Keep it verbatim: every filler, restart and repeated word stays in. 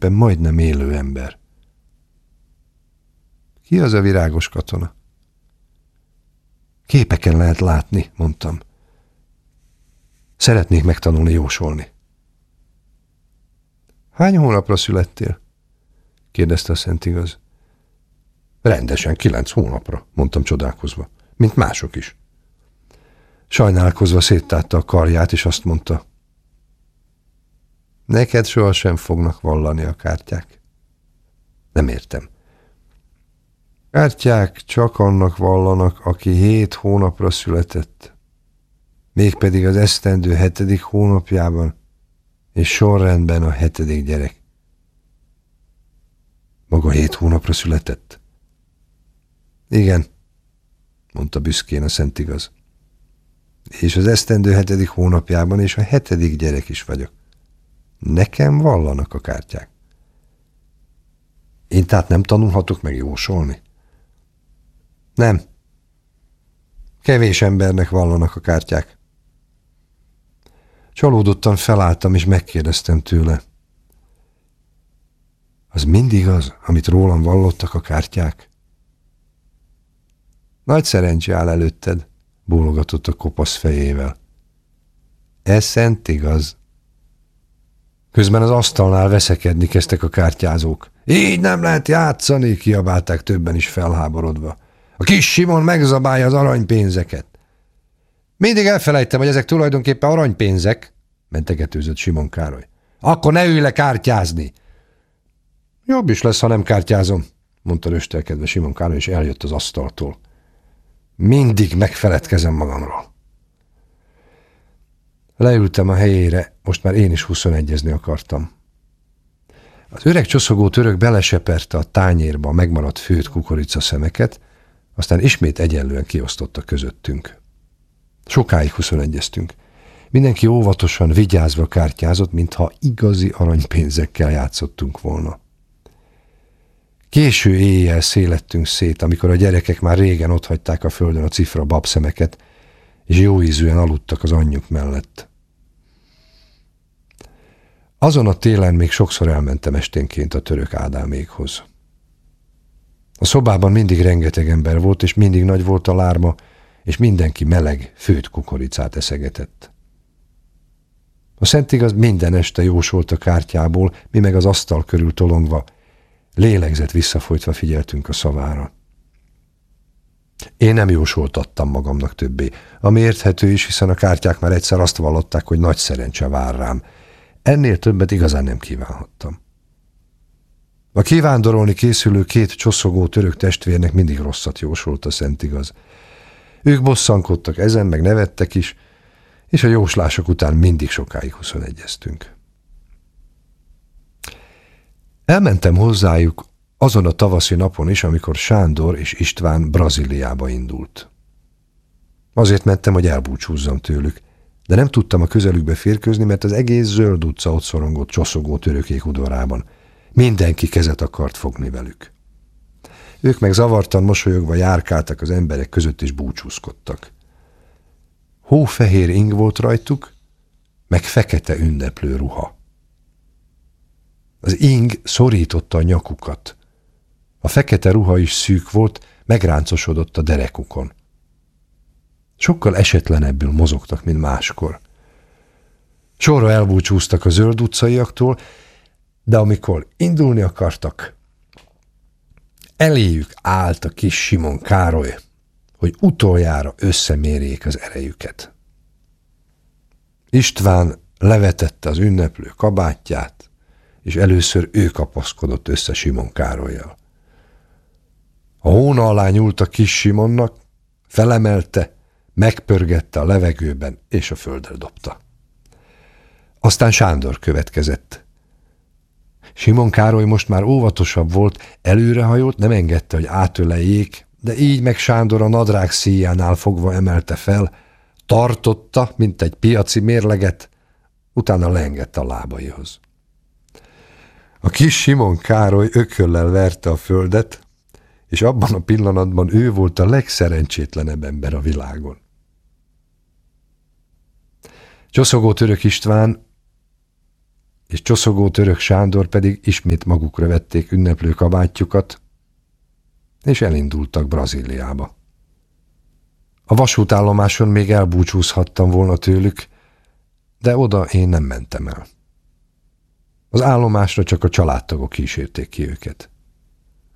tulajdonképpen majdnem élő ember. Ki az a virágos katona? Képeken lehet látni, mondtam. Szeretnék megtanulni jósolni. Hány hónapra születtél? kérdezte a szentigaz. Rendesen kilenc hónapra, mondtam csodálkozva, mint mások is. Sajnálkozva széttárta a karját, és azt mondta, neked sohasem fognak vallani a kártyák. Nem értem. Kártyák csak annak vallanak, aki hét hónapra született, mégpedig az esztendő hetedik hónapjában, és sorrendben a hetedik gyerek. Maga hét hónapra született? Igen, mondta büszkén a szentigaz. És az esztendő hetedik hónapjában, és a hetedik gyerek is vagyok. Nekem vallanak a kártyák. Én tehát nem tanulhatok meg jósolni? Nem. Kevés embernek vallanak a kártyák. Csalódottan felálltam, és megkérdeztem tőle. Az mindig az, amit rólam vallottak a kártyák? Nagy szerencsé áll előtted, bólogatott a kopasz fejével. Ez szent igaz. Közben az asztalnál veszekedni kezdtek a kártyázók. Így nem lehet játszani, kiabálták többen is felháborodva. A kis Simon megzabálja az aranypénzeket. Mindig elfelejtem, hogy ezek tulajdonképpen aranypénzek, mentegetőzött Simon Károly. Akkor ne ülj le kártyázni. Jobb is lesz, ha nem kártyázom, mondta röstelkedve Simon Károly, és eljött az asztaltól. Mindig megfeledkezem magamról. Leültem a helyére, most már én is huszonegyezni akartam. Az öreg csoszogó török beleseperte a tányérba a megmaradt főtt kukoricaszemeket, aztán ismét egyenlően kiosztotta közöttünk. Sokáig huszonegyeztünk. Mindenki óvatosan, vigyázva kártyázott, mintha igazi aranypénzekkel játszottunk volna. Késő éjjel szélettünk szét, amikor a gyerekek már régen otthagyták a földön a cifra babszemeket, és jóízűen aludtak az anyjuk mellett. Azon a télen még sokszor elmentem esténként a török Ádámékhoz. A szobában mindig rengeteg ember volt, és mindig nagy volt a lárma, és mindenki meleg, főtt kukoricát eszegetett. A szentigaz minden este jósolt a kártyából, mi meg az asztal körül tolongva, lélegzet visszafolytva figyeltünk a szavára. Én nem jósoltattam magamnak többé, ami érthető is, hiszen a kártyák már egyszer azt vallották, hogy nagy szerencse vár rám. Ennél többet igazán nem kívánhattam. A kivándorolni készülő két csoszogó török testvérnek mindig rosszat jósolt a szentigaz. Ők bosszankodtak ezen, meg nevettek is, és a jóslások után mindig sokáig huszonegyeztünk. Elmentem hozzájuk azon a tavaszi napon is, amikor Sándor és István Brazíliába indult. Azért mentem, hogy elbúcsúzzam tőlük, de nem tudtam a közelükbe férkőzni, mert az egész zöld utca ott szorongott csoszogó törökék udvarában. Mindenki kezet akart fogni velük. Ők meg zavartan mosolyogva járkáltak az emberek között és búcsúzkodtak. Hófehér ing volt rajtuk, meg fekete ünneplő ruha. Az ing szorította a nyakukat. A fekete ruha is szűk volt, megráncosodott a derekukon. Sokkal esetlenebbül mozogtak, mint máskor. Sorra elbúcsúztak a zöld utcaiaktól, de amikor indulni akartak, eléjük állt a kis Simon Károly, hogy utoljára összemérjék az erejüket. István levetette az ünneplő kabátját, és először ő kapaszkodott össze Simon Károllyal. A hóna alá nyúlt a kis Simonnak, felemelte, megpörgette a levegőben, és a földre dobta. Aztán Sándor következett. Simon Károly most már óvatosabb volt, előrehajolt, nem engedte, hogy átöleljék, de így meg Sándor a nadrág szíjánál fogva emelte fel, tartotta, mint egy piaci mérleget, utána leengedte a lábaihoz. A kis Simon Károly ököllel verte a földet, és abban a pillanatban ő volt a legszerencsétlenebb ember a világon. Csoszogó török István és csoszogó török Sándor pedig ismét magukra vették ünneplő kabátjukat, és elindultak Brazíliába. A vasútállomáson még elbúcsúzhattam volna tőlük, de oda én nem mentem el. Az állomásra csak a családtagok kísérték ki őket.